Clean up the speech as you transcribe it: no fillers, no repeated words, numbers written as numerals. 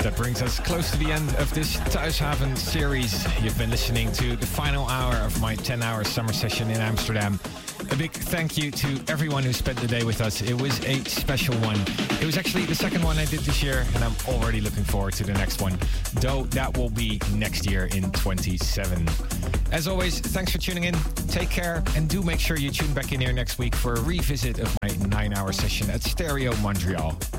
that brings us close to the end of this Thuishaven series. You've been listening to the final hour of my 10-hour summer session in Amsterdam. A big thank you to everyone who spent the day with us. It was a special one. It was actually the second one I did this year, and I'm already looking forward to the next one, though that will be next year in 27. As always, thanks for tuning in. Take care, and do make sure you tune back in here next week for a revisit of my 9-hour session at Stereo Montreal.